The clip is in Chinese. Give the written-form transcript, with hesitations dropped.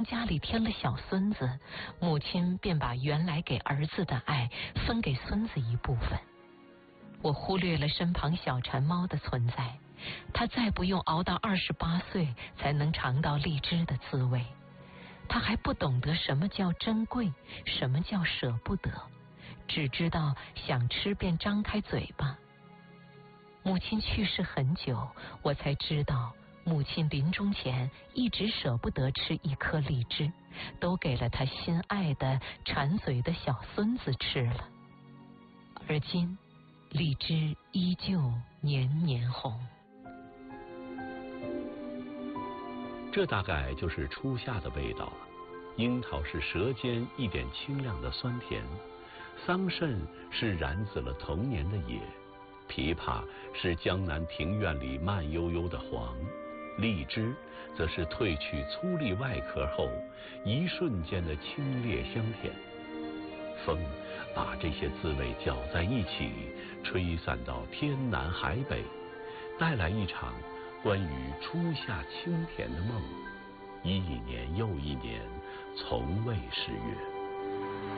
家里添了小孙子，母亲便把原来给儿子的爱分给孙子一部分。我忽略了身旁小馋猫的存在，他再不用熬到28岁才能尝到荔枝的滋味，他还不懂得什么叫珍贵，什么叫舍不得，只知道想吃便张开嘴巴。母亲去世很久，我才知道母亲临终前一直舍不得吃一颗荔枝，都给了她心爱的馋嘴的小孙子吃了。而今荔枝依旧年年红。 这大概就是初夏的味道了。樱桃是舌尖一点清亮的酸甜，桑葚是染紫了童年的野，枇杷是江南庭院里慢悠悠的黄，荔枝则是褪去粗粒外壳后一瞬间的清冽香甜。风把这些滋味搅在一起，吹散到天南海北，带来一场关于初夏清甜的梦，一年又一年，从未失约。